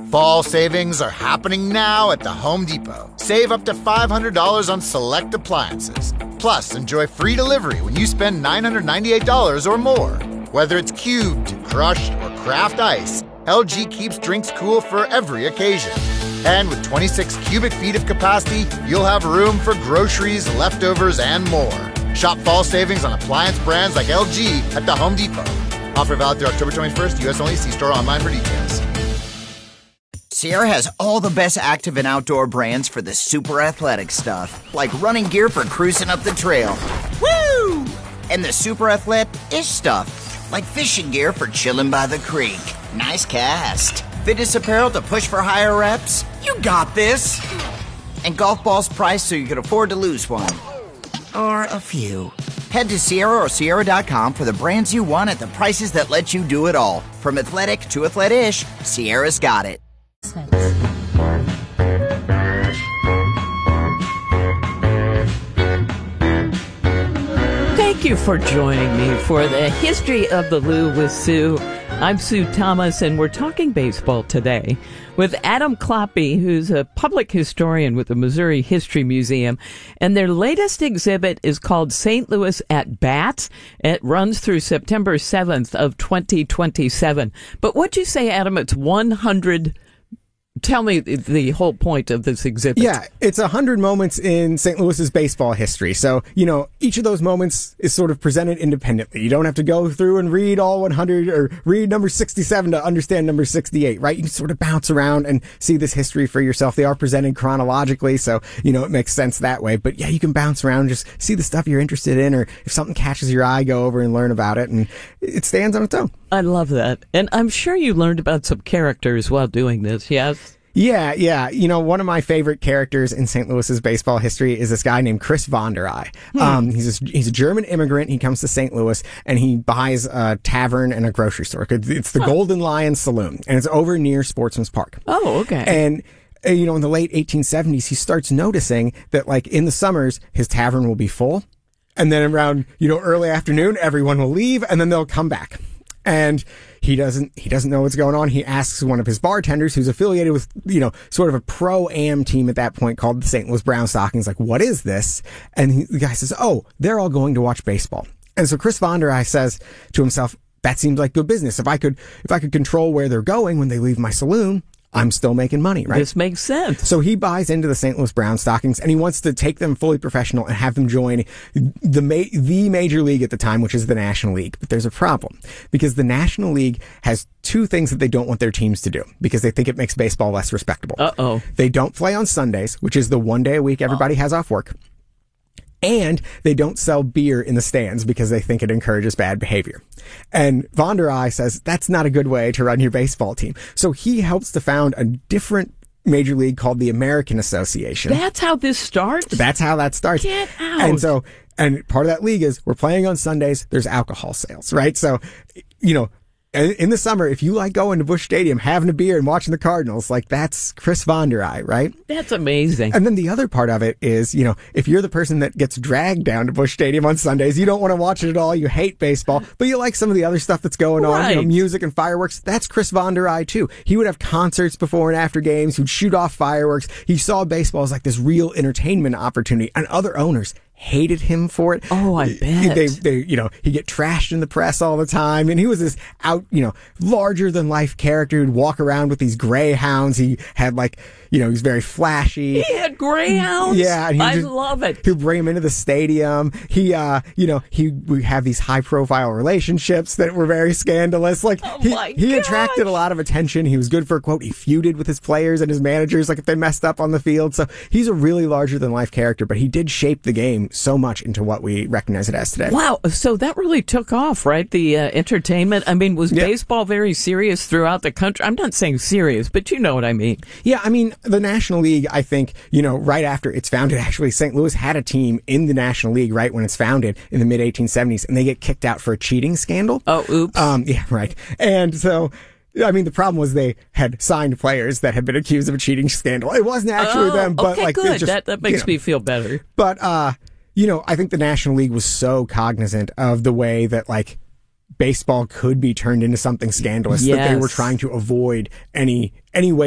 Fall savings are happening now at the Home Depot. Save up to $500 on select appliances. Plus, enjoy free delivery when you spend $998 or more. Whether it's cubed, crushed, or craft ice, LG keeps drinks cool for every occasion. And with 26 cubic feet of capacity, you'll have room for groceries, leftovers, and more. Shop fall savings on appliance brands like LG at the Home Depot. Offer valid through October 21st, U.S. only. See store online for details. Sierra has all the best active and outdoor brands for the super athletic stuff, like running gear for cruising up the trail. Woo! And the super athletic-ish stuff, like fishing gear for chilling by the creek. Nice cast. Fitness apparel to push for higher reps. You got this. And golf balls priced so you can afford to lose one. Or a few. Head to Sierra or Sierra.com for the brands you want at the prices that let you do it all. From athletic to athletic-ish, Sierra's got it. Thank you for joining me for the History of the Lou with Sue. I'm Sue Thomas, and we're talking baseball today with Adam Kloppe, who's a public historian with the Missouri History Museum. And their latest exhibit is called St. Louis at Bat. It runs through September 7th of 2027. But what'd you say, Adam? It's 100... Tell me the whole point of this exhibit. Yeah, it's 100 moments in St. Louis's baseball history. So, each of those moments is sort of presented independently. You don't have to go through and read all 100 or read number 67 to understand number 68, right? You can sort of bounce around and see this history for yourself. They are presented chronologically, so, it makes sense that way. But yeah, you can bounce around and just see the stuff you're interested in, or if something catches your eye, go over and learn about it. And it stands on its own. I love that. And I'm sure you learned about some characters while doing this, yes? Yeah. One of my favorite characters in St. Louis's baseball history is this guy named Chris von der Eye. He's a German immigrant. He comes to St. Louis and he buys a tavern and a grocery store. It's the Golden Lion Saloon, and it's over near Sportsman's Park. Oh, okay. And in the late 1870s, he starts noticing that, in the summers, his tavern will be full. And then around, early afternoon, everyone will leave and then they'll come back. And he doesn't know what's going on. He asks one of his bartenders, who's affiliated with, sort of a pro-am team at that point called the St. Louis Brown Stockings, what is this? And the guy says, oh, they're all going to watch baseball. And so Chris von der Eye says to himself, that seems like good business. If I could control where they're going when they leave my saloon, I'm still making money, right? This makes sense. So he buys into the St. Louis Brown Stockings, and he wants to take them fully professional and have them join the major league at the time, which is the National League. But there's a problem, because the National League has two things that they don't want their teams to do, because they think it makes baseball less respectable. Uh-oh. They don't play on Sundays, which is the one day a week everybody has off work. And they don't sell beer in the stands because they think it encourages bad behavior. And von der Eye says that's not a good way to run your baseball team. So he helps to found a different major league called the American Association. That's how this starts? That's how that starts. Get out. And part of that league is we're playing on Sundays. There's alcohol sales, right? So, in the summer, if you like going to Busch Stadium, having a beer and watching the Cardinals, that's Chris von der Eye, right? That's amazing. And then the other part of it is, if you're the person that gets dragged down to Busch Stadium on Sundays, you don't want to watch it at all, you hate baseball, but you like some of the other stuff that's going on, music and fireworks, that's Chris von der Eye too. He would have concerts before and after games, he'd shoot off fireworks. He saw baseball as this real entertainment opportunity, and other owners hated him for it. Oh, I bet. He'd get trashed in the press all the time. And he was this larger than life character who'd walk around with these greyhounds. He had he was very flashy. He had greyhounds? Yeah. And I love it. He'd bring him into the stadium. He would have these high profile relationships that were very scandalous. He attracted a lot of attention. He was good for a quote. He feuded with his players and his managers, if they messed up on the field. So he's a really larger than life character, but he did shape the game so much into what we recognize it as today. Wow. So that really took off, right? The entertainment. I mean, was baseball very serious throughout the country? I'm not saying serious, but you know what I mean. Yeah. I mean, the National League, I think, right after it's founded, actually, St. Louis had a team in the National League right when it's founded in the mid 1870s, and they get kicked out for a cheating scandal. Oh, oops. Yeah, right. And so, I mean, the problem was they had signed players that had been accused of a cheating scandal. It wasn't actually them, but okay, good. That makes me feel better. But, I think the National League was so cognizant of the way that, baseball could be turned into something scandalous that they were trying to avoid any way